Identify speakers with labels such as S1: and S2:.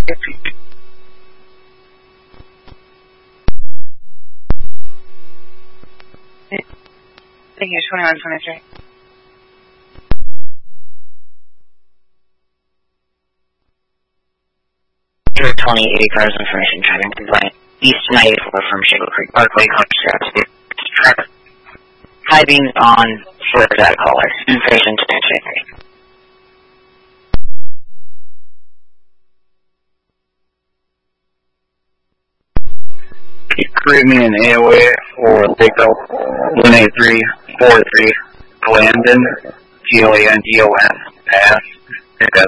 S1: Thank you, 2123.
S2: Your 2080 cars information driving complaint. East 94 from Shingle Creek Parkway, Contra. High beams on for that caller. Information 2023.
S3: Create me an AOA for Lake 18343 Glandon, Glandon, Pass.